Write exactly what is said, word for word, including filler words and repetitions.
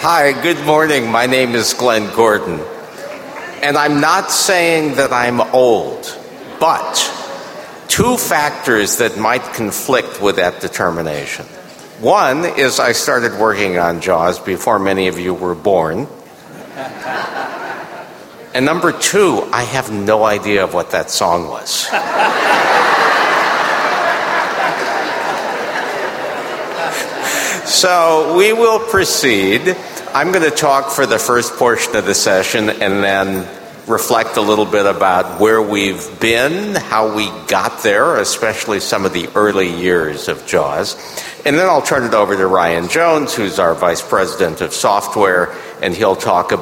Hi, good morning. My name is Glenn Gordon. And I'm not saying that I'm old, but two factors that might conflict with that determination. One is I started working on Jaws before many of you were born. And number two, I have no idea of what that song was. So we will proceed. I'm going to talk for the first portion of the session and then reflect a little bit about where we've been, how we got there, especially some of the early years of Jaws. And then I'll turn it over to Ryan Jones, who's our Vice President of Software, and he'll talk about